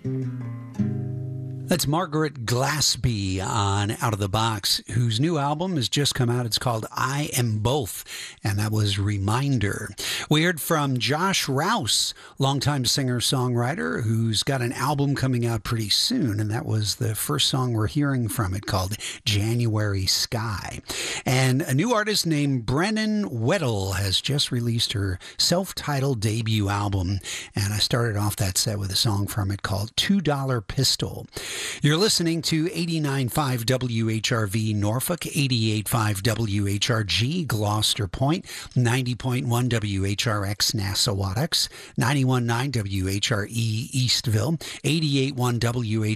That's Margaret Glaspie on Out of the Box, whose new album has just come out. It's called I Am Both, and that was Reminder. We heard from Josh Rouse, longtime singer-songwriter, who's got an album coming out pretty soon, and that was the first song we're hearing from it, called January Sky. And a new artist named Brennan Weddle has just released her self-titled debut album, and I started off that set with a song from it called $2 Pistol. You're listening to 89.5 WHRV Norfolk, 88.5 WHRG Gloucester Point, 90.1 WHRX Nassawattix, 91.9 WHRE Eastville, 88.1